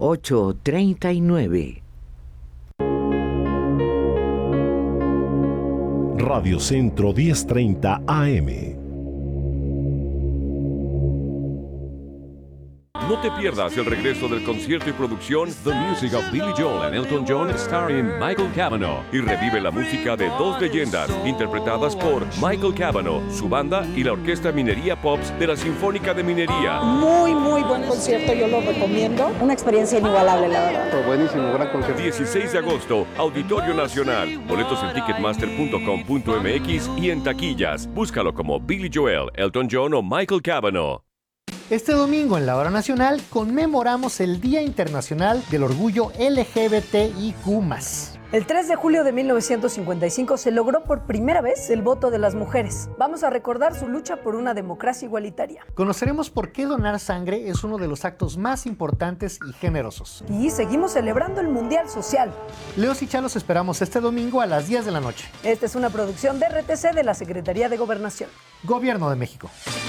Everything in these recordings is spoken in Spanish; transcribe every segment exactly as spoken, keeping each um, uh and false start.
ocho treinta y nueve. Radio Centro diez treinta A M. No te pierdas el regreso del concierto y producción The Music of Billy Joel and Elton John starring Michael Cavanaugh, y revive la música de dos leyendas interpretadas por Michael Cavanaugh, su banda y la Orquesta Minería Pops de la Sinfónica de Minería. Muy, muy buen concierto, yo lo recomiendo. Una experiencia inigualable, la verdad. Fue buenísimo, gran concierto. dieciséis de agosto, Auditorio Nacional. Boletos en ticketmaster punto com punto m x y en taquillas. Búscalo como Billy Joel, Elton John o Michael Cavanaugh. Este domingo en la Hora Nacional conmemoramos el Día Internacional del Orgullo L G B T I Q más. El tres de julio de mil novecientos cincuenta y cinco se logró por primera vez el voto de las mujeres. Vamos a recordar su lucha por una democracia igualitaria. Conoceremos por qué donar sangre es uno de los actos más importantes y generosos. Y seguimos celebrando el Mundial Social. Leos y Cha los esperamos este domingo a las diez de la noche. Esta es una producción de R T C de la Secretaría de Gobernación. Gobierno de México.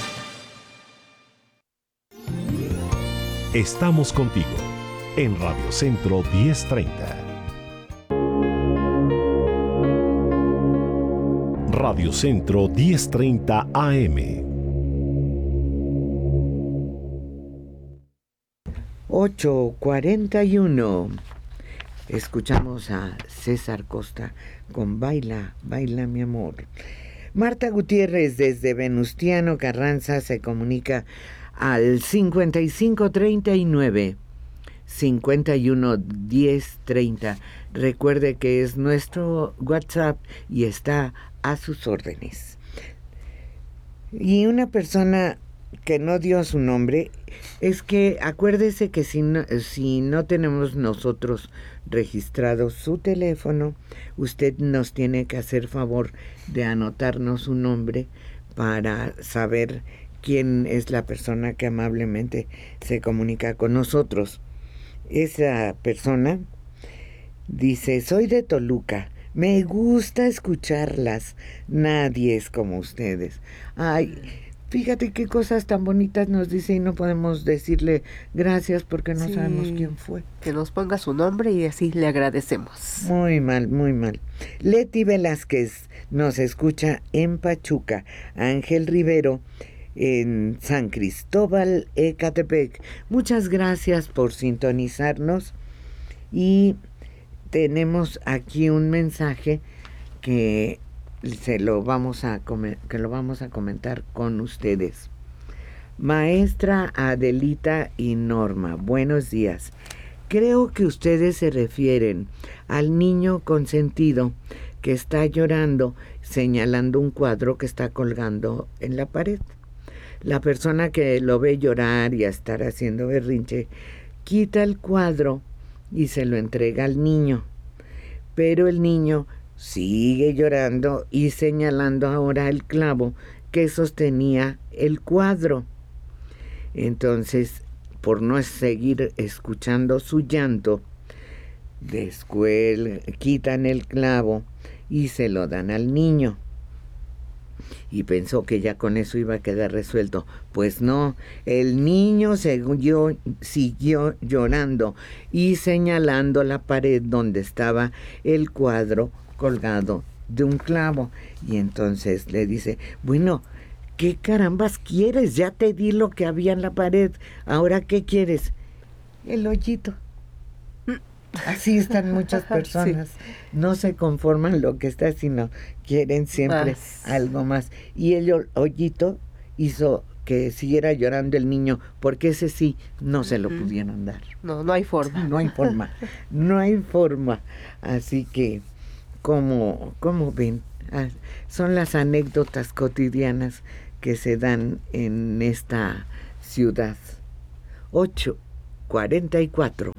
Estamos contigo en Radio Centro diez treinta. Radio Centro diez treinta A M. ocho cuarenta y uno. Escuchamos a César Costa con Baila, Baila mi amor. Marta Gutiérrez desde Venustiano Carranza se comunica al cincuenta y cinco treinta y nueve cincuenta y uno diez treinta. Recuerde que es nuestro WhatsApp y está a sus órdenes. Y una persona que no dio su nombre, es que acuérdese que si no, si no tenemos nosotros registrado su teléfono, usted nos tiene que hacer favor de anotarnos su nombre para saber quién es la persona que amablemente se comunica con nosotros. Esa persona dice: soy de Toluca, me gusta escucharlas, nadie es como ustedes. Ay, fíjate qué cosas tan bonitas nos dice y no podemos decirle gracias porque no sí, sabemos quién fue. Que nos ponga su nombre y así le agradecemos. Muy mal, muy mal. Leti Velázquez nos escucha en Pachuca. Ángel Rivero en San Cristóbal, Ecatepec. Muchas gracias por sintonizarnos y tenemos aquí un mensaje que se lo vamos a comer, que lo vamos a comentar con ustedes. Maestra Adelita y Norma, buenos días. Creo que ustedes se refieren al niño consentido que está llorando señalando un cuadro que está colgando en la pared. La persona que lo ve llorar y a estar haciendo berrinche, quita el cuadro y se lo entrega al niño. Pero el niño sigue llorando y señalando ahora el clavo que sostenía el cuadro. Entonces, por no seguir escuchando su llanto, después quitan el clavo y se lo dan al niño. Y pensó que ya con eso iba a quedar resuelto. Pues no, el niño siguió, siguió llorando y señalando la pared donde estaba el cuadro colgado de un clavo. Y entonces le dice: bueno, ¿qué carambas quieres? Ya te di lo que había en la pared. ¿Ahora qué quieres? El hoyito. Así están muchas personas. Sí. No se conforman lo que está, sino quieren siempre más. Algo más. Y el hoyito hizo que siguiera llorando el niño, porque ese sí no uh-huh. se lo pudieron dar. No, no hay forma. No hay forma. No hay forma. Así que, ¿cómo, cómo ven? Ah, son las anécdotas cotidianas que se dan en esta ciudad. ocho cuarenta y cuatro.